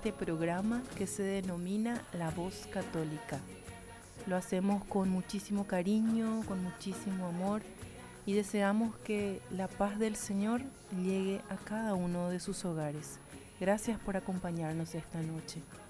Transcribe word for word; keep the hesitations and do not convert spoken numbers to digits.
este programa que se denomina La Voz Católica. Lo hacemos con muchísimo cariño, con muchísimo amor y deseamos que la paz del Señor llegue a cada uno de sus hogares. Gracias por acompañarnos esta noche.